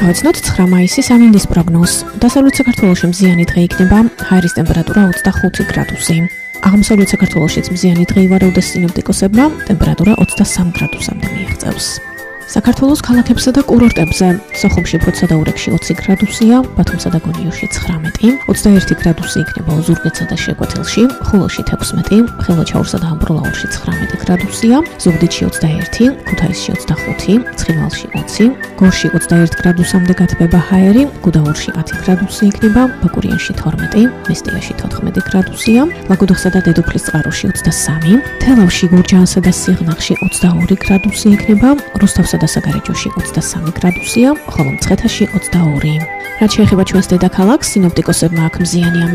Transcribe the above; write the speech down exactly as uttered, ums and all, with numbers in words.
გავაცნოთ ცხრა მაისის ამინდის პროგნოზს. დასავლეთ საქართველოში მზიანი დღე იქნება, ჰაერის ტემპერატურა ოცდახუთი გრადუსი. აღმოსავლეთ საქართველოშიც მზიანი დღე ივარაუდეს სინოპტიკოსებმა, ტემპერატურა ოცდასამ გრადუსამდე მიაღწევს. საქართველოს ქალაქებსა და კურორტებზე სოხუმში, ფოთსა და ურეკში ოცი გრადუსია, ბათუმსა და გონიოში ცხრამეტი, ოცდაერთი გრადუსი იქნება ოზურგეთსა და შეკვეთილში, ხულოში თექვსმეტი, ხილვაჩაურსა და ამბროლაურში ცხრამეტი გრადუსია, ზუგდიდში ოცდაერთი, ქუთაისში ოცდახუთი, ცხინვალში ოცი, გორში ოცდაერთი გრადუსამდე გათბება ჰაერი, გუდაურში ათი გრადუსი იქნება, ბაკურიანში თორმეტი, მესტიაში თოთხმეტი გრადუსია, ლაგოდეხსა და დედოფლის წყაროში ოცდასამი, თელავში, გურჯაანსა და სიღნაღში ოცდაორი გრადუსი იქნება, რუსთავსა და საგარეჯოში ოცდასამი გრადუსია, ხოლო მცხეთაში ოცდაორი. რაც შეეხება ჩვენს დედაქალაქს, სინოპტიკოსებმა აქ მზიანი